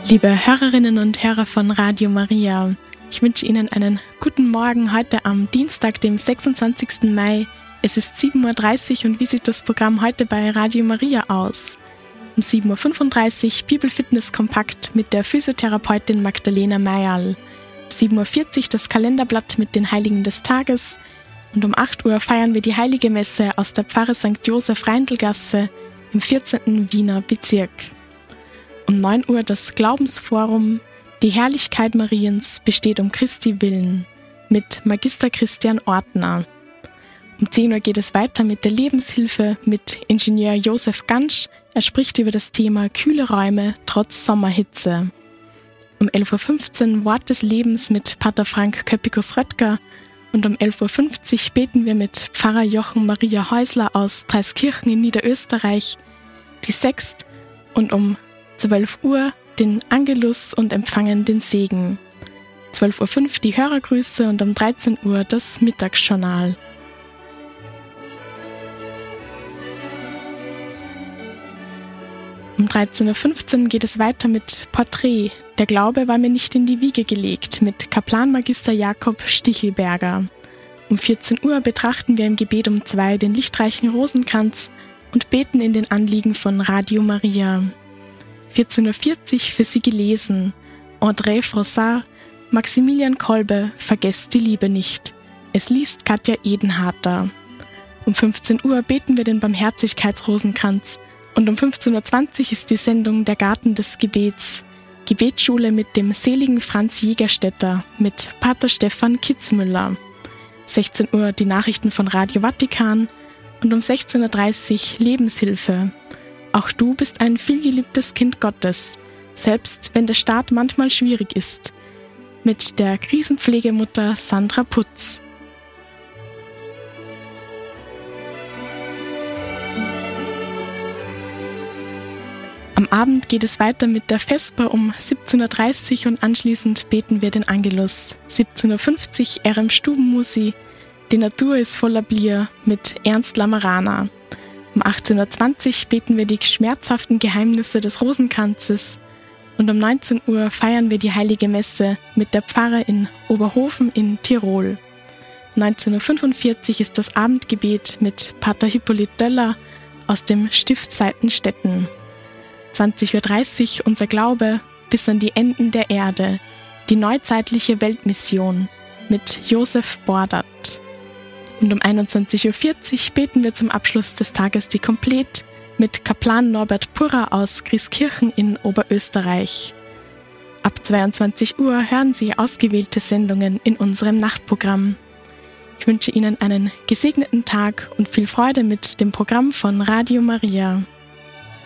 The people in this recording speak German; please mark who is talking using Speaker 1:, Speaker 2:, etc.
Speaker 1: Liebe Hörerinnen und Hörer von Radio Maria, ich wünsche Ihnen einen guten Morgen heute am Dienstag, dem 26. Mai. Es ist 7.30 Uhr und wie sieht das Programm heute bei Radio Maria aus? Um 7.35 Uhr Bibelfitness kompakt mit der Physiotherapeutin Magdalena Mayerl. Um 7.40 Uhr das Kalenderblatt mit den Heiligen des Tages. Und um 8 Uhr feiern wir die Heilige Messe aus der Pfarre St. Josef Reindelgasse im 14. Wiener Bezirk. Um 9 Uhr das Glaubensforum Die Herrlichkeit Mariens besteht um Christi Willen mit Magister Christian Ortner. Um 10 Uhr geht es weiter mit der Lebenshilfe mit Ingenieur Josef Gansch. Er spricht über das Thema kühle Räume trotz Sommerhitze. Um 11.15 Uhr Wort des Lebens mit Pater Frank Köppikus-Röttger und um 11.50 Uhr beten wir mit Pfarrer Jochen Maria Häusler aus Dreiskirchen in Niederösterreich die Sext und um 12 Uhr den Angelus und empfangen den Segen. 12.05 Uhr die Hörergrüße und um 13 Uhr das Mittagsjournal. Um 13.15 Uhr geht es weiter mit Porträt. Der Glaube war mir nicht in die Wiege gelegt mit Kaplanmagister Jakob Stichelberger. Um 14 Uhr betrachten wir im Gebet um 2 den lichtreichen Rosenkranz und beten in den Anliegen von Radio Maria. 14.40 Uhr für Sie gelesen. André Frossard, Maximilian Kolbe, Vergesst die Liebe nicht. Es liest Katja Edenharter. Um 15 Uhr beten wir den Barmherzigkeitsrosenkranz und um 15.20 Uhr ist die Sendung Der Garten des Gebets. Gebetsschule mit dem seligen Franz Jägerstätter mit Pater Stefan Kitzmüller. 16 Uhr die Nachrichten von Radio Vatikan und um 16.30 Uhr Lebenshilfe. Auch du bist ein vielgeliebtes Kind Gottes, selbst wenn der Start manchmal schwierig ist. Mit der Krisenpflegemutter Sandra Putz. Am Abend geht es weiter mit der Vesper um 17.30 Uhr und anschließend beten wir den Angelus. 17.50 Uhr RM Stubenmusi, Die Natur ist voller Blier mit Ernst Lamarana. Um 18.20 Uhr beten wir die schmerzhaften Geheimnisse des Rosenkranzes und um 19 Uhr feiern wir die Heilige Messe mit der Pfarre in Oberhofen in Tirol. 19.45 Uhr ist das Abendgebet mit Pater Hippolyt Döller aus dem Stift Seitenstetten. 20.30 Uhr unser Glaube bis an die Enden der Erde, die neuzeitliche Weltmission mit Josef Bordat. Und um 21.40 Uhr beten wir zum Abschluss des Tages die Komplett mit Kaplan Norbert Purrer aus Grieskirchen in Oberösterreich. Ab 22 Uhr hören Sie ausgewählte Sendungen in unserem Nachtprogramm. Ich wünsche Ihnen einen gesegneten Tag und viel Freude mit dem Programm von Radio Maria.